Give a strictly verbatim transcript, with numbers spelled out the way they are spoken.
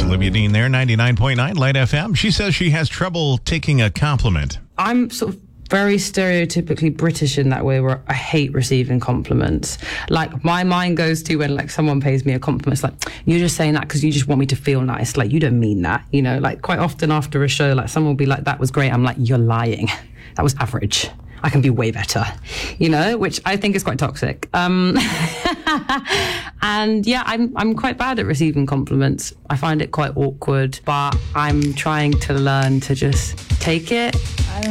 Olivia Dean there, ninety-nine point nine Light F M. She says she has trouble taking a compliment. I'm sort of very stereotypically British in that way, where I hate receiving compliments. Like, my mind goes to when, like, someone pays me a compliment, it's like, you're just saying that because you just want me to feel nice. Like, you don't mean that, you know? Like, quite often after a show, like, someone will be like, that was great. I'm like, you're lying. That was average. I can be way better, you know, which I think is quite toxic. Um, and yeah, I'm I'm quite bad at receiving compliments. I find it quite awkward, but I'm trying to learn to just take it